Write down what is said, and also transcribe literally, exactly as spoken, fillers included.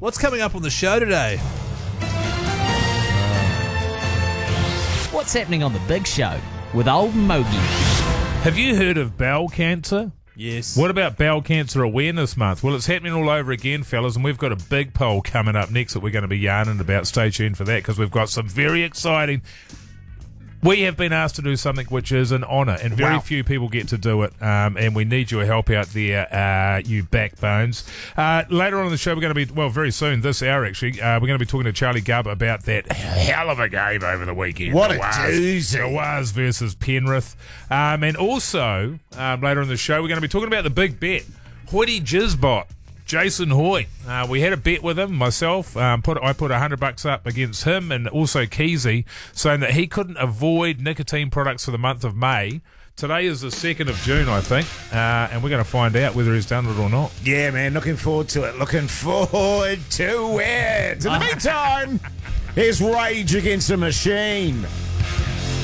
What's coming up on the show today? What's happening on the big show with old Mogi? Have you heard of bowel cancer? Yes. What about Bowel Cancer Awareness Month? Well, it's happening all over again, fellas, and we've got a big poll coming up next that we're going to be yarning about. Stay tuned for that because we've got some very exciting... We have been asked to do something which is an honour, and very Wow. few people get to do it, um, and we need your help out there, uh, you backbones. Uh, later on in the show, we're going to be, well, very soon, this hour actually, uh, we're going to be talking to Charlie Gubb about that hell of a game over the weekend. What a The Waz- doozy. The Waz versus Penrith. Um, and also, um, later in the show, we're going to be talking about the big bet. Hoyty Jizbot. Jason Hoyt. Uh, we had a bet with him, myself. Um, put I put one hundred bucks up against him and also Keezy, saying that he couldn't avoid nicotine products for the month of May. Today is the second of June, I think, uh, and we're going to find out whether he's done it or not. Yeah, man, looking forward to it. Looking forward to it. In the meantime, here's Rage Against the Machine.